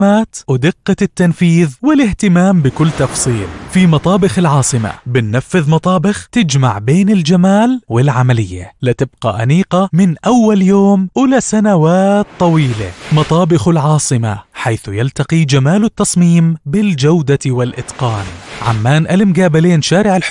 الخامات ودقة التنفيذ والاهتمام بكل تفصيل. في مطابخ العاصمة بننفذ مطابخ تجمع بين الجمال والعملية لتبقى أنيقة من أول يوم ولسنوات طويلة. مطابخ العاصمة، حيث يلتقي جمال التصميم بالجودة والإتقان. عمان المقابلين، شارع